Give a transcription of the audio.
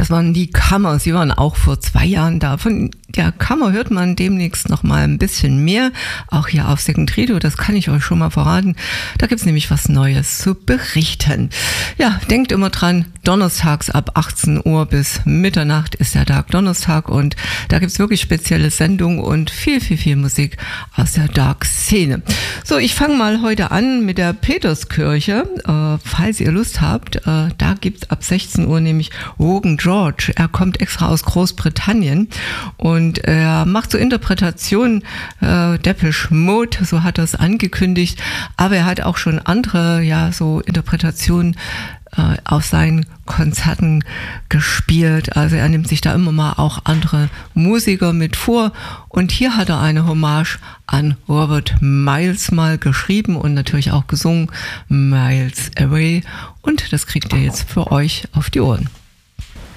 Das waren die Kammer. Sie waren auch vor 2 Jahren da. Von der Kammer hört man demnächst noch mal ein bisschen mehr. Auch hier auf Second Radio, das kann ich euch schon mal verraten. Da gibt's nämlich was Neues zu berichten. Ja, denkt immer dran, donnerstags ab 18 Uhr bis Mitternacht ist der Dark Donnerstag und da gibt's wirklich spezielle Sendungen und viel Musik aus der Dark-Szene. So, ich fange mal heute an mit der Peterskirche. Falls ihr Lust habt, da gibt's ab 16 Uhr nämlich Rogan George. Er kommt extra aus Großbritannien und er macht so Interpretationen, Depeche Mode, so hat er es angekündigt, aber er hat auch schon andere, ja, so Interpretationen auf seinen Konzerten gespielt. Also er nimmt sich da immer mal auch andere Musiker mit vor. Und hier hat er eine Hommage an Robert Miles mal geschrieben und natürlich auch gesungen, Miles Away. Und das kriegt ihr jetzt für euch auf die Ohren.